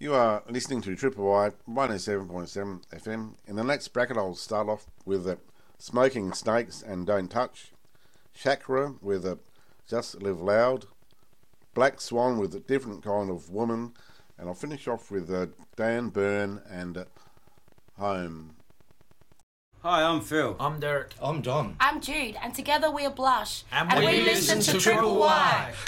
You are listening to Triple Y 107.7 FM. In the next bracket, I'll start off with Smoking Snakes and Don't Touch, Chakra with Just Live Loud, Black Swan with a Different Kind of Woman, and I'll finish off with Dan Byrne and Home. Hi, I'm Phil. I'm Derek. I'm Don. I'm Jude, and together we are Blush. And we listen to Triple Y.